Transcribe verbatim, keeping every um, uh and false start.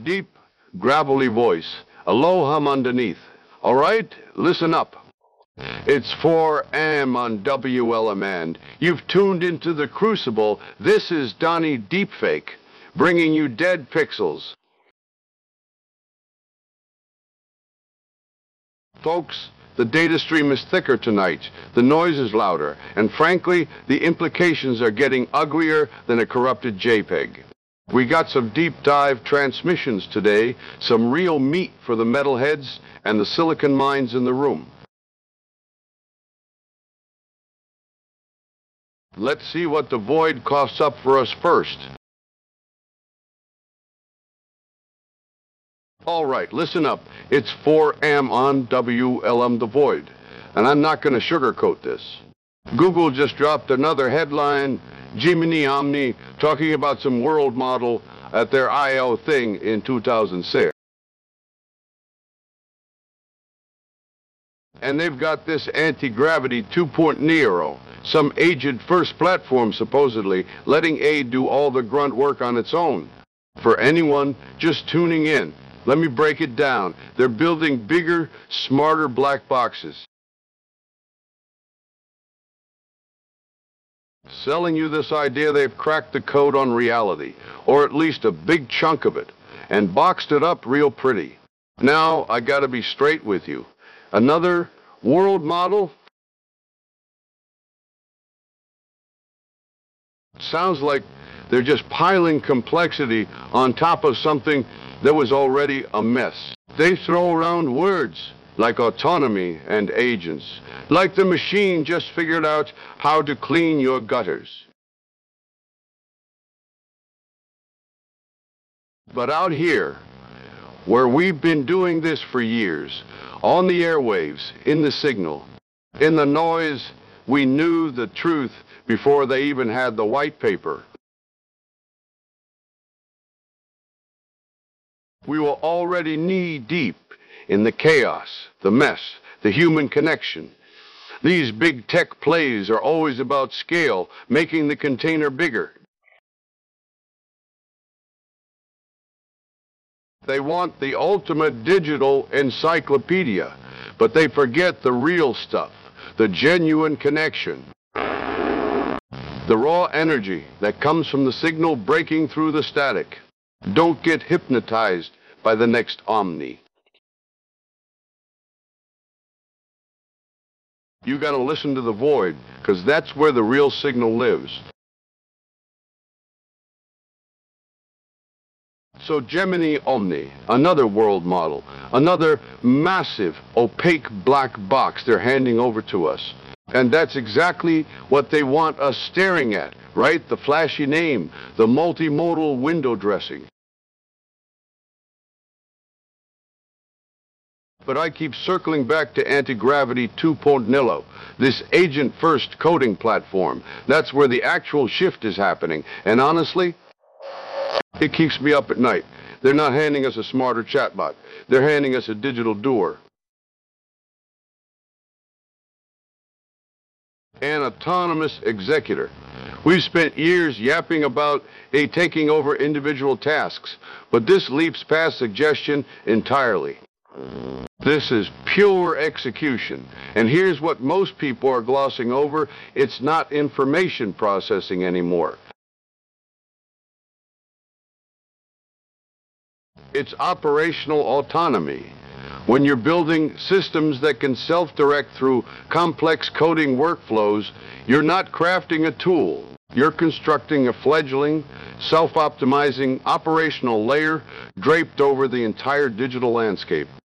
Deep, gravelly voice, a low hum underneath. All right, listen up. It's four A M on W L M, and you've tuned into the Crucible. This is Donnie Deepfake, bringing you dead pixels. Folks, the data stream is thicker tonight, the noise is louder, and frankly, the implications are getting uglier than a corrupted JPEG. We got some deep dive transmissions today, some real meat for the metalheads and the silicon minds in the room. Let's see what the void coughs up for us first. All right, listen up. It's four A M on W L M The Void, and I'm not going to sugarcoat this. Google just dropped another headline, Jiminy Omni, talking about some world model at their I O thing in two thousand six. And they've got this anti-gravity two point oh, some aged first platform supposedly, letting A do all the grunt work on its own. For anyone just tuning in, let me break it down. They're building bigger, smarter black boxes. Selling you this idea they've cracked the code on reality, or at least a big chunk of it, and boxed it up real pretty. Now, I gotta be straight with you. Another world model? Sounds like they're just piling complexity on top of something that was already a mess. They throw around words like autonomy and agents, like the machine just figured out how to clean your gutters. But out here, where we've been doing this for years, on the airwaves, in the signal, in the noise, we knew the truth before they even had the white paper. We were already knee-deep in the chaos, the mess, the human connection. These big tech plays are always about scale, making the container bigger. They want the ultimate digital encyclopedia, but they forget the real stuff, the genuine connection. The raw energy that comes from the signal breaking through the static. Don't get hypnotized by the next Omni. You gotta listen to the void, because that's where the real signal lives. So Gemini Omni, another world model, another massive, opaque black box they're handing over to us. And that's exactly what they want us staring at, right? The flashy name, the multimodal window dressing. But I keep circling back to anti-gravity two point oh, this agent-first coding platform. That's where the actual shift is happening. And honestly, it keeps me up at night. They're not handing us a smarter chatbot. They're handing us a digital doer. An autonomous executor. We've spent years yapping about a taking over individual tasks, but this leaps past suggestion entirely. This is pure execution. And here's what most people are glossing over. It's not information processing anymore. It's operational autonomy. When you're building systems that can self-direct through complex coding workflows, you're not crafting a tool. You're constructing a fledgling, self-optimizing operational layer draped over the entire digital landscape.